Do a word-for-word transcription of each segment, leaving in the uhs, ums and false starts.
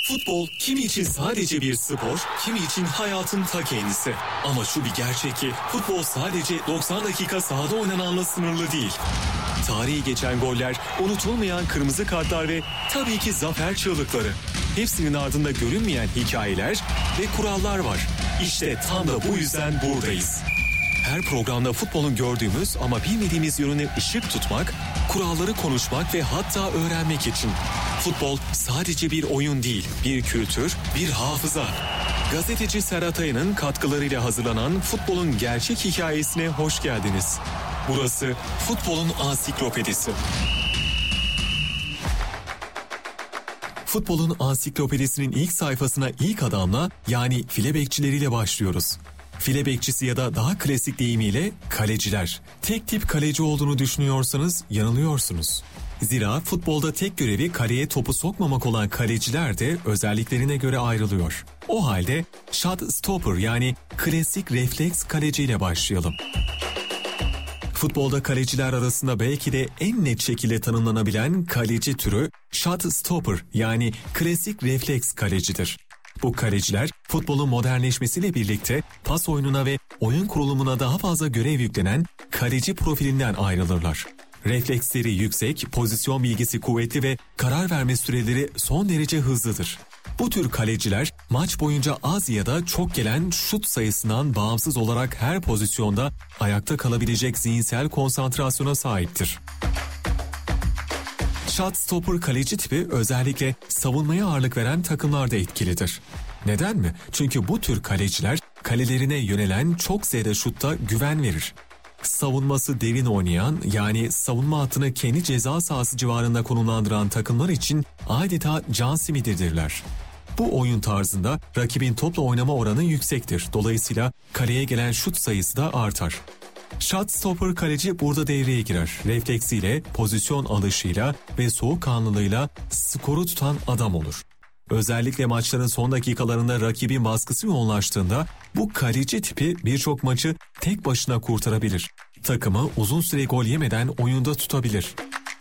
Futbol kimi için sadece bir spor, kimi için hayatın ta kendisi. Ama şu bir gerçek ki futbol sadece doksan dakika sahada oynananla sınırlı değil. Tarihi geçen goller, unutulmayan kırmızı kartlar ve tabii ki zafer çığlıkları. Hepsinin ardında görünmeyen hikayeler ve kurallar var. İşte tam da bu yüzden buradayız. Her programda futbolun gördüğümüz ama bilmediğimiz yönüne ışık tutmak, kuralları konuşmak ve hatta öğrenmek için. Futbol sadece bir oyun değil, bir kültür, bir hafıza. Gazeteci Serhat Aya'nın katkılarıyla hazırlanan futbolun gerçek hikayesine hoş geldiniz. Burası futbolun ansiklopedisi. Futbolun ansiklopedisinin ilk sayfasına ilk adamla, yani file bekçileriyle başlıyoruz. File bekçisi ya da daha klasik deyimiyle kaleciler. Tek tip kaleci olduğunu düşünüyorsanız yanılıyorsunuz. Zira futbolda tek görevi kaleye topu sokmamak olan kaleciler de özelliklerine göre ayrılıyor. O halde shot stopper, yani klasik refleks kaleciyle başlayalım. Futbolda kaleciler arasında belki de en net şekilde tanımlanabilen kaleci türü shot stopper, yani klasik refleks kalecidir. Bu kaleciler futbolun modernleşmesiyle birlikte pas oyununa ve oyun kurulumuna daha fazla görev yüklenen kaleci profilinden ayrılırlar. Refleksleri yüksek, pozisyon bilgisi kuvvetli ve karar verme süreleri son derece hızlıdır. Bu tür kaleciler maç boyunca az ya da çok gelen şut sayısından bağımsız olarak her pozisyonda ayakta kalabilecek zihinsel konsantrasyona sahiptir. Shot stopper kaleci tipi özellikle savunmaya ağırlık veren takımlarda etkilidir. Neden mi? Çünkü bu tür kaleciler kalelerine yönelen çok sayıda şutta güven verir. Savunması derin oynayan, yani savunma hattını kendi ceza sahası civarında konumlandıran takımlar için adeta can simididirler. Bu oyun tarzında rakibin topla oynama oranı yüksektir. Dolayısıyla kaleye gelen şut sayısı da artar. Shot stopper kaleci burada devreye girer. Refleksiyle, pozisyon alışıyla ve soğukkanlılığıyla skoru tutan adam olur. Özellikle maçların son dakikalarında rakibin baskısı yoğunlaştığında bu kaleci tipi birçok maçı tek başına kurtarabilir. Takımı uzun süre gol yemeden oyunda tutabilir.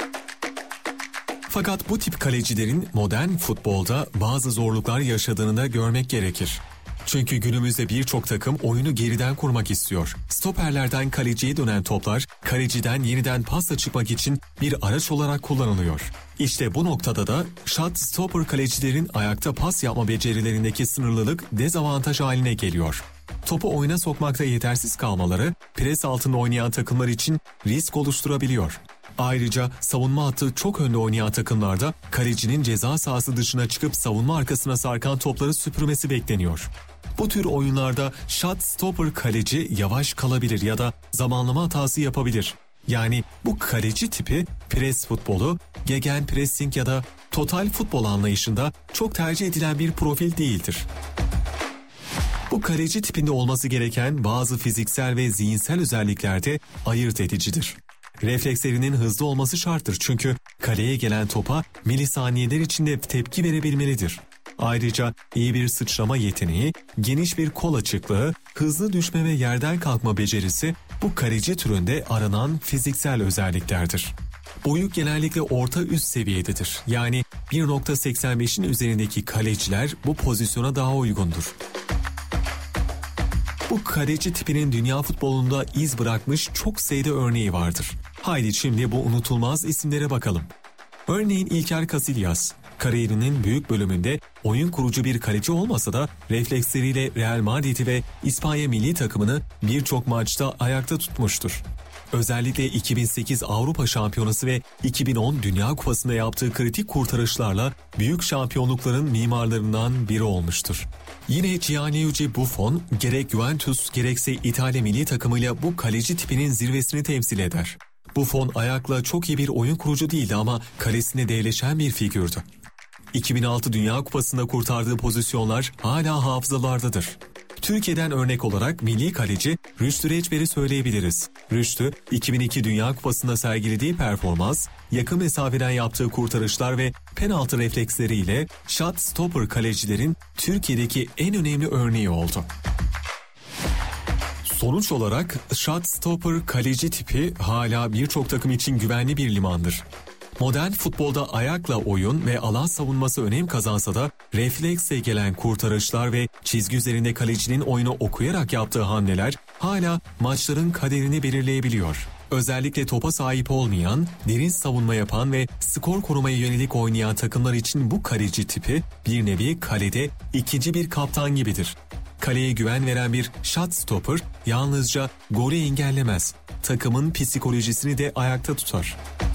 Fakat bu tip kalecilerin modern futbolda bazı zorluklar yaşadığını da görmek gerekir. Çünkü günümüzde birçok takım oyunu geriden kurmak istiyor. Stoperlerden kaleciye dönen toplar, kaleciden yeniden pasla çıkmak için bir araç olarak kullanılıyor. İşte bu noktada da shot stopper kalecilerin ayakta pas yapma becerilerindeki sınırlılık dezavantaj haline geliyor. Topu oyuna sokmakta yetersiz kalmaları, pres altında oynayan takımlar için risk oluşturabiliyor. Ayrıca savunma hattı çok önde oynayan takımlarda kalecinin ceza sahası dışına çıkıp savunma arkasına sarkan topları süpürmesi bekleniyor. Bu tür oyunlarda shot stopper kaleci yavaş kalabilir ya da zamanlama hatası yapabilir. Yani bu kaleci tipi pres futbolu, gegenpressing ya da total futbol anlayışında çok tercih edilen bir profil değildir. Bu kaleci tipinde olması gereken bazı fiziksel ve zihinsel özellikler de ayırt edicidir. Reflekslerinin hızlı olması şarttır, çünkü kaleye gelen topa milisaniyeler içinde tepki verebilmelidir. Ayrıca iyi bir sıçrama yeteneği, geniş bir kol açıklığı, hızlı düşme ve yerden kalkma becerisi bu kaleci türünde aranan fiziksel özelliklerdir. Boyu genellikle orta üst seviyededir. Yani bir nokta seksen beşin üzerindeki kaleciler bu pozisyona daha uygundur. Bu kaleci tipinin dünya futbolunda iz bırakmış çok sayıda örneği vardır. Haydi şimdi bu unutulmaz isimlere bakalım. Örneğin İlker Casillas, kariyerinin büyük bölümünde oyun kurucu bir kaleci olmasa da refleksleriyle Real Madrid'i ve İspanya milli takımını birçok maçta ayakta tutmuştur. Özellikle iki bin sekiz Avrupa Şampiyonası ve iki bin on Dünya Kupası'nda yaptığı kritik kurtarışlarla büyük şampiyonlukların mimarlarından biri olmuştur. Yine Gianluigi Buffon gerek Juventus gerekse İtalya milli takımıyla bu kaleci tipinin zirvesini temsil eder. Buffon ayakla çok iyi bir oyun kurucu değildi ama kalesine değleşen bir figürdü. iki bin altı Dünya Kupası'nda kurtardığı pozisyonlar hala hafızalardadır. Türkiye'den örnek olarak milli kaleci Rüştü Reçber'i söyleyebiliriz. Rüştü, iki bin iki Dünya Kupası'nda sergilediği performans, yakın mesafeden yaptığı kurtarışlar ve penaltı refleksleriyle shot stopper kalecilerin Türkiye'deki en önemli örneği oldu. Sonuç olarak shot stopper kaleci tipi hala birçok takım için güvenli bir limandır. Modern futbolda ayakla oyun ve alan savunması önem kazansa da refleksle gelen kurtarışlar ve çizgi üzerinde kalecinin oyunu okuyarak yaptığı hamleler hala maçların kaderini belirleyebiliyor. Özellikle topa sahip olmayan, derin savunma yapan ve skor korumaya yönelik oynayan takımlar için bu kaleci tipi bir nevi kalede ikinci bir kaptan gibidir. Kaleye güven veren bir shot stopper yalnızca golü engellemez, takımın psikolojisini de ayakta tutar.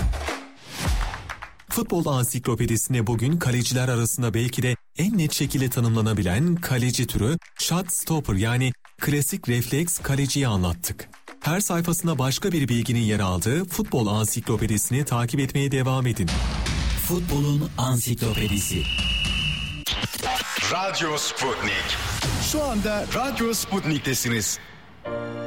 Futbol Ansiklopedisi'ne bugün kaleciler arasında belki de en net şekilde tanımlanabilen kaleci türü shot stopper yani klasik refleks kaleciyi anlattık. Her sayfasında başka bir bilginin yer aldığı Futbol Ansiklopedisi'ni takip etmeye devam edin. Futbolun Ansiklopedisi. Radyo Sputnik. Şu anda Radyo Sputnik'tesiniz.